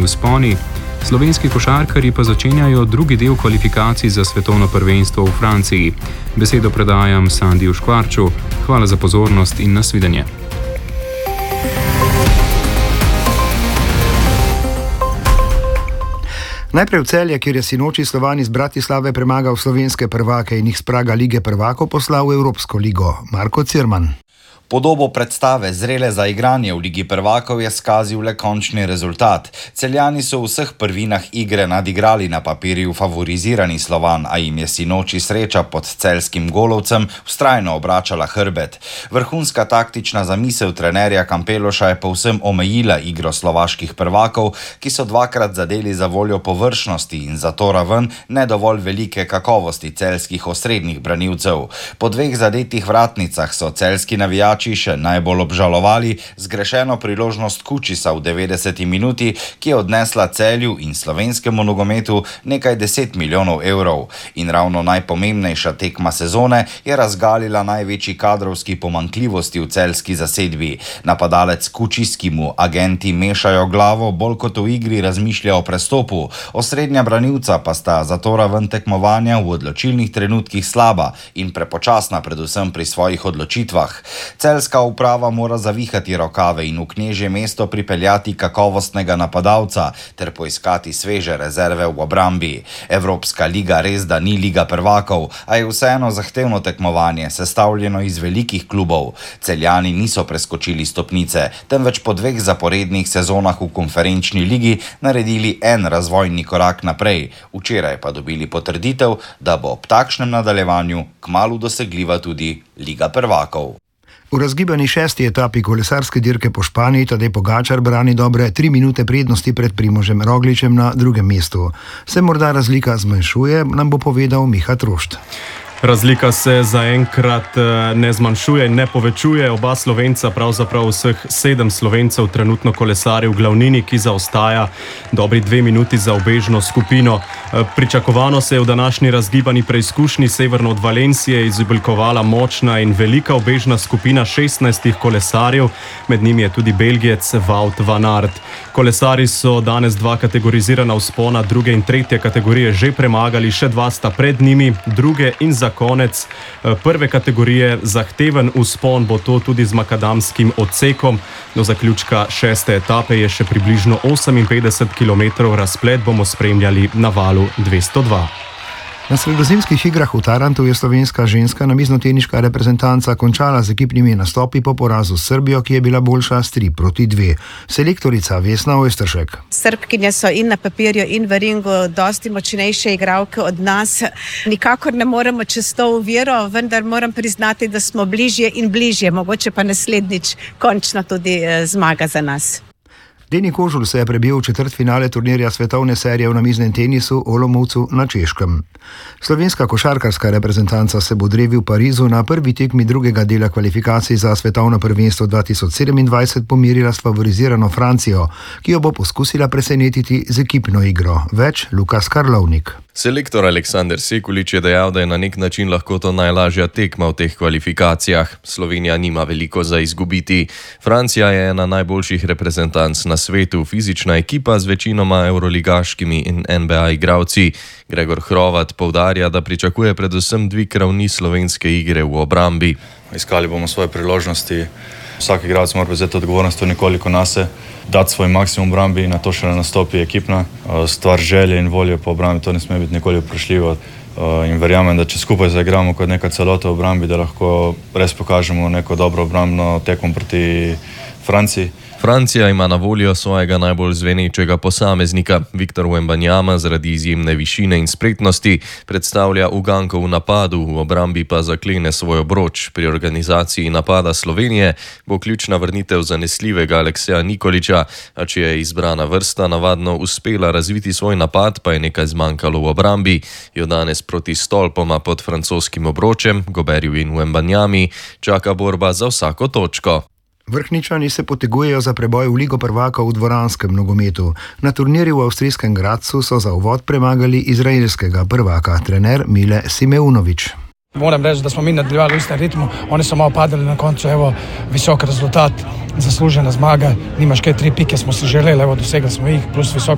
vzponi, slovenski košarkarji pa začenjajo drugi del kvalifikacij za svetovno prvenstvo v Franciji. Besedo predajam Sandiju Škvarču. Hvala za pozornost in nasvidenje. Najprej v Celje, kjer je sinoči Slovan iz Bratislave premagal slovenske prvake in jih s praga Lige prvakov poslal v Evropsko ligo. Marko Cirman. Podobo predstave zrele za igranje v Ligi prvakov je skazil le končni rezultat. Celjani so v vseh prvinah igre nadigrali na papirju favorizirani Slovan, a jim je sinoči sreča pod celjskim golovcem vztrajno obračala hrbet. Vrhunska taktična zamisel trenerja Kampeloša je povsem omejila igro slovaških prvakov, ki so dvakrat zadeli za voljo površnosti in zato raven ne dovolj velike kakovosti celjskih osrednjih branilcev. Po dveh zadetih vratnicah so celjski navijači še najbolj obžalovali zgrešeno priložnost Kučisa v 90. minuti, ki je odnesla Celju in slovenskemu nogometu nekaj 10 milijonov evrov. In ravno najpomembnejša tekma sezone je razgalila največji kadrovski pomanjkljivosti v celjski zasedbi. Napadalec Kučis, ki mu agenti mešajo glavo, bolj kot v igri razmišlja o prestopu. Osrednja branilca pa sta zato raven tekmovanja v odločilnih trenutkih slaba in prepočasna predvsem pri svojih odločitvah. Celjska uprava mora zavihati rokave in v knežje mesto pripeljati kakovostnega napadalca ter poiskati sveže rezerve v obrambi. Evropska liga res da ni Liga prvakov, a je vseeno zahtevno tekmovanje, sestavljeno iz velikih klubov. Celjani niso preskočili stopnice, temveč po dveh zaporednih sezonah v konferenčni ligi naredili en razvojni korak naprej. Včeraj pa dobili potrditev, da bo ob takšnem nadaljevanju kmalu dosegljiva tudi Liga prvakov. V razgibani 6. etapi kolesarske dirke po Španiji Tadej Pogačar brani dobre 3 minute prednosti pred Primožem Rogličem na drugem mestu. Se morda razlika zmanjšuje, nam bo povedal Miha Trošt. Razlika se zaenkrat ne zmanjšuje in ne povečuje. Oba Slovenca, pravzaprav vseh 7 Slovencev trenutno kolesari v glavnini, ki zaostaja dobri 2 minuti za ubežno skupino. Pričakovano se je v današnji razgibani preizkušnji severno od Valencije izoblikovala močna in velika ubežna skupina 16 kolesarjev, med njimi je tudi Belgijec Wout van Aert. Kolesari so danes 2 kategorizirana vzpona, druge in tretje kategorije že premagali, še 2 sta pred njimi, druge in za konec prve kategorije zahteven vzpon bo to tudi z makadamskim odsekom. Do zaključka 6. etape je še približno 58 km, razplet bomo spremljali na valu 202. Na sredozemskih igrah v Tarantu je slovenska ženska namiznoteniška reprezentanca končala z ekipnimi nastopi po porazu s Srbijo, ki je bila boljša s 3-2. Selektorica Vesna Ojsteršek. Srbkinje so in na papirju in v ringu dosti močnejše igralke od nas. Nikakor ne moremo čez to oviro, vendar moram priznati, da smo bližje in bližje. Mogoče pa naslednjič končno tudi zmaga za nas. Deni Kožul se je prebil v četrtfinale turnirja svetovne serije v namiznem tenisu v Olomoucu na Češkem. Slovenska košarkarska reprezentanca se bo drevi v Parizu na prvi tekmi drugega dela kvalifikacij za svetovno prvenstvo 2027 pomirila s favorizirano Francijo, ki jo bo poskusila presenetiti z ekipno igro. Več Lukas Karlovnik. Selektor Aleksander Sekulič je dejal, da je na nek način lahko to najlažja tekma v teh kvalifikacijah. Slovenija nima veliko za izgubiti. Francija je ena najboljših reprezentanc na svetu, fizična ekipa z večinoma euroligaškimi in NBA igralci. Gregor Hrovat poudarja, da pričakuje predvsem dvig ravni slovenske igre v obrambi. Iskali bomo svoje priložnosti. Vsak igralec mora vzeti odgovornost nekoliko nase, dati svoj maksimum v obrambi in na to šele nastopi ekipna. Stvar želje in volje po obrambi, to ne sme biti nikoli vprašljivo. In verjamem, da če skupaj zaigramo kot neka celota v obrambi, da lahko res pokažemo neko dobro obrambno tekmo proti Franciji. Francija ima na voljo svojega najbolj zvenečega posameznika. Victor Wembanyama zaradi izjemne višine in spretnosti predstavlja uganko v napadu, v obrambi pa zaklene svoj obroč. Pri organizaciji napada Slovenije bo ključna vrnitev zanesljivega Alekseja Nikolića, a če je izbrana vrsta navadno uspela razviti svoj napad, pa je nekaj zmanjkalo v obrambi. Jo danes proti stolpoma pod francoskim obročem, Goberju in Wembanyami, čaka borba za vsako točko. Vrhničani se potegujejo za preboj v Ligo prvakov v dvoranskem nogometu. Na turnirju v avstrijskem Gradcu so za uvod premagali izraelskega prvaka, trener Mile Simeunović. Moram reći da smo mi nadaljevali u istom ritmu, oni su malo padali na koncu, evo, visok rezultat, zaslužena zmaga, nimaš kaj 3 pike smo si želeli, evo, dosegli smo ih, plus visok